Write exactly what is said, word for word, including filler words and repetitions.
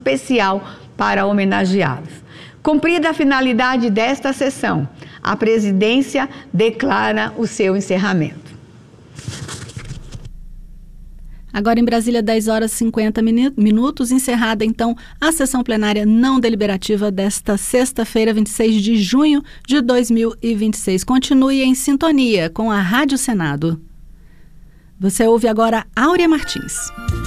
especial para homenageá-los. Cumprida a finalidade desta sessão, a presidência declara o seu encerramento. Agora em Brasília, dez horas e cinquenta minutos, encerrada então a sessão plenária não deliberativa desta sexta-feira, vinte e seis de junho de dois mil e vinte e seis. Continue em sintonia com a Rádio Senado. Você ouve agora Áurea Martins.